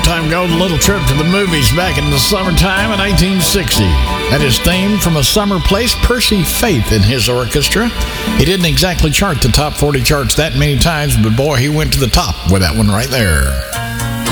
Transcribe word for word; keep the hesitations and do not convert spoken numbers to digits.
time golden little trip to the movies back in the summertime in nineteen sixty. That is theme from A Summer Place, Percy Faith and his orchestra. He didn't exactly chart the top forty charts that many times, but boy, he went to the top with that one right there.